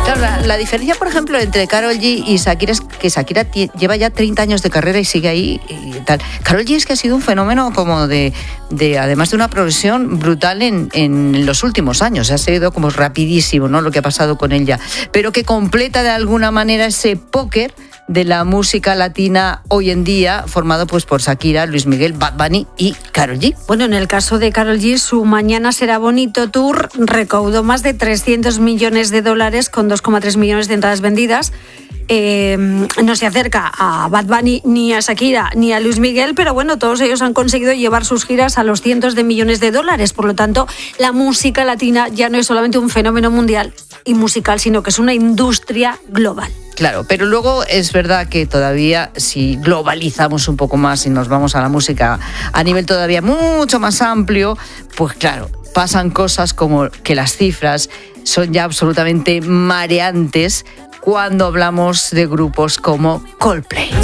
Claro, la diferencia, por ejemplo, entre Karol G y Shakira es que Shakira lleva ya 30 años de carrera y sigue ahí y tal. Karol G es que ha sido un fenómeno como de además de una progresión brutal en los últimos años. Ha sido como rapidísimo, ¿no?, lo que ha pasado con ella. Pero que completa de alguna manera ese póker de la música latina hoy en día, formado pues por Shakira, Luis Miguel, Bad Bunny y Karol G. Bueno, en el caso de Karol G, su Mañana será bonito tour recaudó más de $300 millones con 2,3 millones de entradas vendidas. No se acerca a Bad Bunny, ni a Shakira, ni a Luis Miguel, pero bueno, todos ellos han conseguido llevar sus giras a los cientos de millones de dólares. Por lo tanto, la música latina ya no es solamente un fenómeno mundial y musical, sino que es una industria global. Claro, pero luego es verdad que todavía si globalizamos un poco más y nos vamos a la música a nivel todavía mucho más amplio, pues claro, pasan cosas como que las cifras son ya absolutamente mareantes cuando hablamos de grupos como Coldplay.